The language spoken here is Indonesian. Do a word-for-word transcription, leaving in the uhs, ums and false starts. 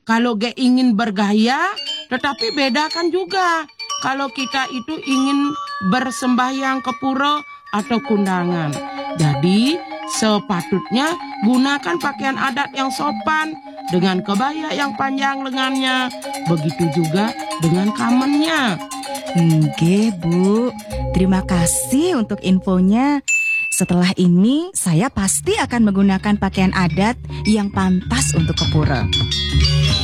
Kalau ge ingin bergaya, tetapi bedakan juga. Kalau kita itu ingin bersembahyang ke pura atau kundangan. Jadi sepatutnya gunakan pakaian adat yang sopan dengan kebaya yang panjang lengannya. Begitu juga dengan kamennya. Nggih, Bu. Terima kasih untuk infonya. Setelah ini, saya pasti akan menggunakan pakaian adat yang pantas untuk ke pura.